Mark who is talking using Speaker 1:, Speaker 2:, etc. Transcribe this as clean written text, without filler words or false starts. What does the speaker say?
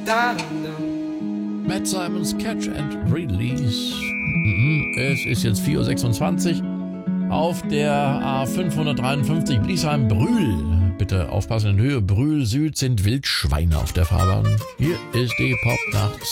Speaker 1: Matt Simons Catch and Release. Es ist jetzt 4:26 Uhr auf der A553 Bliesheim-Brühl. Bitte aufpassen in Höhe. Brühl Süd sind Wildschweine auf der Fahrbahn. Hier ist die Popnacht.